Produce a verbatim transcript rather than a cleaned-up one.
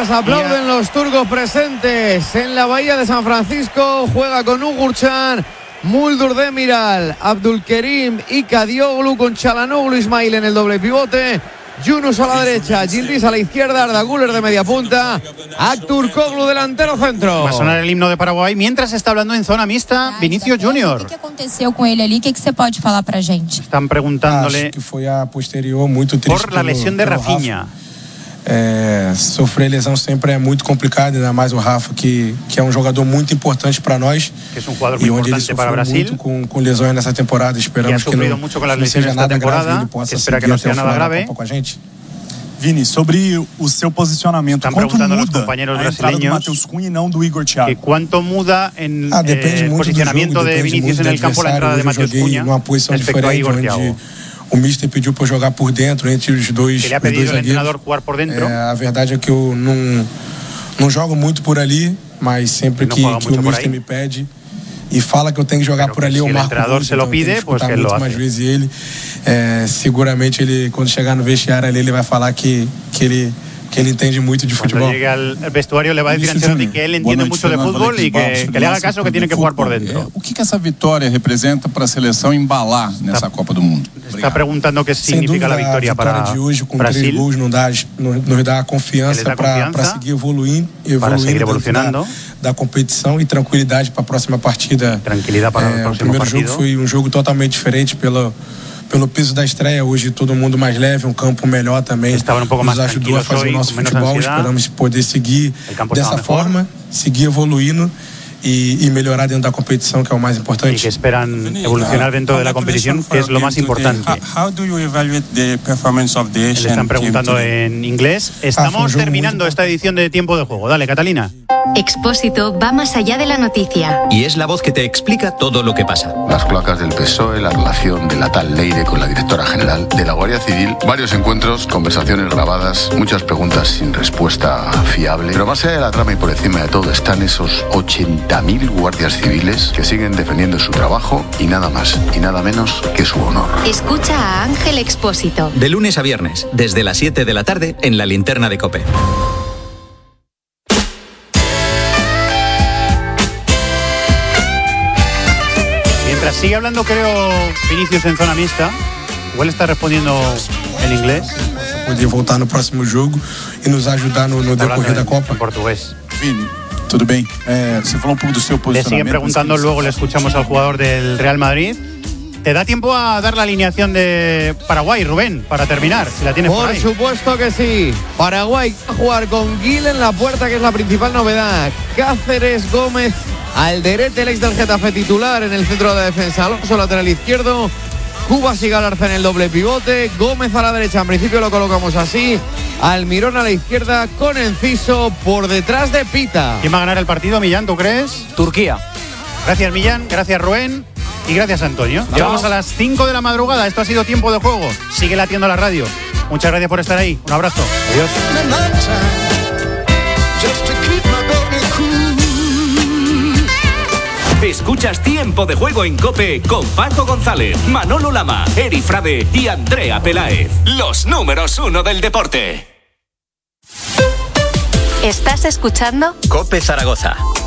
mientras aplauden los turcos presentes en la bahía de San Francisco. Juega con Ugurcan, Muldur Demiral, Abdulkerim y Kadioglu, con Çalhanoğlu Ismail en el doble pivote. Yunus a la derecha, Yildiz a la izquierda, Arda Güler de media punta, Aktürkoğlu delantero centro. Va a sonar el himno de Paraguay mientras está hablando en zona mixta Vinicius Junior. ¿Qué aconteceu com ele ali? ¿Qué que você pode falar pra gente? Están preguntándole que foi a posterior muito triste por la lesión de Rafinha. É, sofrer lesão sempre é muito complicado, ainda mais o Rafa, que, que é um jogador muito importante para nós. Que es un jugador muy importante para Brasil. Muito com, com lesões nessa temporada. Esperamos que, que não, mucho con las não seja nada temporada, grave, ele possa espera que no sea nada grave. Com a gente. Vini, sobre o seu posicionamento, Están quanto preguntando a los muda compañeros a entrada do brasileños Matheus Cunha e não do Igor Thiago? que cuánto muda en ah, eh, el posicionamiento jogo, de Vinicius en el campo la entrada de Matheus Cunha respecto a Igor Thiago. O Mister pediu para jogar por dentro entre os dois, que le ha os dois pedido el zagueiros. entrenador jugar por dentro. É, a verdade é que eu não, não jogo muito por ali, mas sempre que, que o Mister me pede e fala que eu tenho que jogar Pero por ali, si eu el marco entrenador muito, se lo então pide, pues que muito lo mais hace. vezes ele. É, seguramente ele, quando chegar no vestiário ali, ele vai falar que, que ele que ele entende muito de Cuando futebol. llegue al vestuario le va a decir a Ancelotti que él entiende mucho de fútbol y que, que le haga caso que tiene que jugar por dentro. O que que essa vitória representa para a seleção embalar nessa Copa do Mundo? Está preguntando qué Sem significa dúvida, la victoria a vitória para de hoje com Brasil. três gols nos dá, nos dá confiança para seguir evoluindo, para seguir evoluindo evolucionando da, da competição e tranquilidade para a próxima partida. Tranquilidad para é, el próximo o primeiro partido. jogo foi um jogo totalmente diferente pelo pelo peso da estreia. Hoje todo mundo mais leve, um campo melhor também. Estavam um pouco nos mais ajudou a fazer hoy, o nosso futebol. ansiedade. Esperamos poder seguir dessa forma, seguir evoluindo y, y mejorar dentro de la competición, que es lo más importante. Y que esperan evolucionar dentro de la competición, que es lo más importante. Le están preguntando en inglés. Estamos terminando esta edición de Tiempo de Juego. Dale, Catalina. Expósito va más allá de la noticia. Y es la voz que te explica todo lo que pasa. Las cloacas del P S O E, la relación de la tal Leire con la directora general de la Guardia Civil, varios encuentros, conversaciones grabadas, muchas preguntas sin respuesta fiable. Pero más allá de la trama y por encima de todo están esos ochenta mil guardias civiles que siguen defendiendo su trabajo y nada más y nada menos que su honor. Escucha a Ángel Expósito. De lunes a viernes, desde las siete de la tarde, en la Linterna de COPE. Mientras sigue hablando, creo, Vinicius en zona mixta, igual está respondiendo en inglés. Poder voltar no próximo jogo e nos ajudar no, no decorrer da Copa. En portugués. Vini, tudo bem? É, você falou um pouco do seu Le posicionamento. siguen preguntando, luego le escuchamos al jugador del Real Madrid. ¿Te da tiempo a dar la alineación de Paraguay, Rubén, para terminar? Si la tienes por, por ahí. supuesto que sí. Paraguay va a jugar con Gil en la puerta, que es la principal novedad. Cáceres, Gómez, Alderete, el ex del Getafe titular en el centro de defensa. Alonso, lateral izquierdo. Cubas y Galarza en el doble pivote. Gómez a la derecha, en principio lo colocamos así. Almirón a la izquierda con Enciso por detrás de Pita. ¿Quién va a ganar el partido, Millán, tú crees? Turquía. Gracias, Millán. Gracias, Rubén. Y gracias, Antonio. Chao. Llegamos a las cinco de la madrugada. Esto ha sido Tiempo de Juego. Sigue latiendo la radio. Muchas gracias por estar ahí. Un abrazo. Adiós. Escuchas Tiempo de Juego en COPE con Paco González, Manolo Lama, Eri Frade y Andrea Peláez. Los números uno del deporte. ¿Estás escuchando? COPE Zaragoza.